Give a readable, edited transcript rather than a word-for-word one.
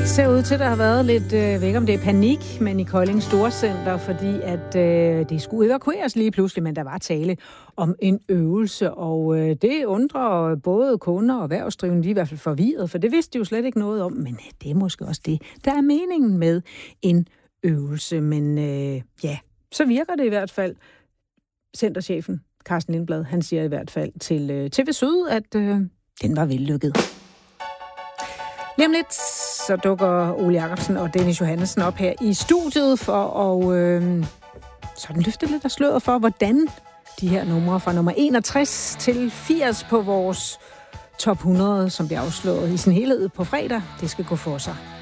ser ud til, at der har været lidt, jeg ved ikke om det er panik, men i Kolding Storcenter, fordi at det skulle evakueres lige pludselig, men der var tale om en øvelse, og det undrer både kunder og erhvervsdrivende, de er i hvert fald forvirret, for det vidste de jo slet ikke noget om, men det er måske også det, der er meningen med en øvelse, men ja, så virker det i hvert fald. Centerchefen Carsten Lindblad, han siger i hvert fald til TV Syd, at den var vellykket. Lige om lidt, så dukker Ole Jacobsen og Dennis Johannessen op her i studiet for at sådan løfte lidt af sløret for, hvordan de her numre fra nummer 61 til 80 på vores top 100, som bliver afslået i sin helhed på fredag, det skal gå for sig.